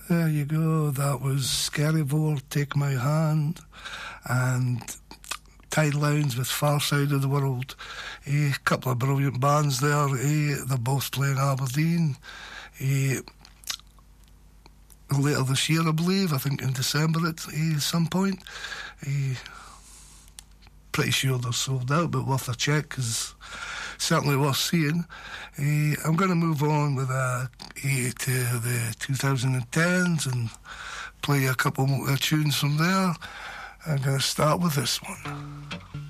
There you go. That was Skerryvore, Take My Hand, and Tide Lounge with Far Side of the World. A couple of brilliant bands there. They're both playing Aberdeen. Later this year, I believe. I think in December at some point. Pretty sure they're sold out, but worth a check, because certainly worth seeing. I'm going to move on with to the 2010s and play a couple more tunes from there. I'm going to start with this one.